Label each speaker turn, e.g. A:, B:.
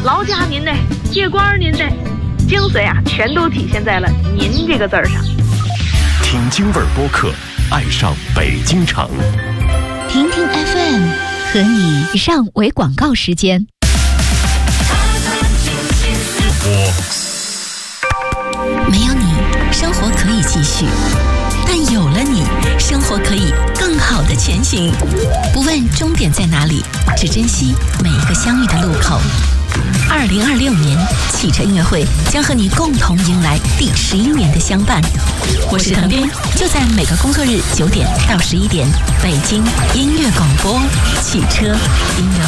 A: 老家您的，接管您的，精髓啊，全都体现在了“您”这个字儿上。
B: 听京味儿播客，爱上北京城。
C: 听听 FM， 和你上为广告时间。没有你，生活可以继续；但有了你，生活可以更好的前行。不问终点在哪里，只珍惜每一个相遇的路口。2026年汽车音乐会将和你共同迎来第11年的相伴。我是滕斌，就在每个工作日9点到11点，北京音乐广播汽车音乐会。